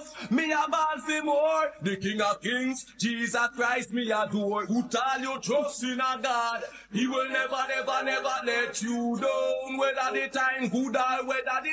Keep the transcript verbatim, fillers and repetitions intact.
enough. Me a ball for more. The King of Kings, Jesus Christ, me adore. Who tell you trust in a God? He will never, never, never let you down. Whether the time good or whether the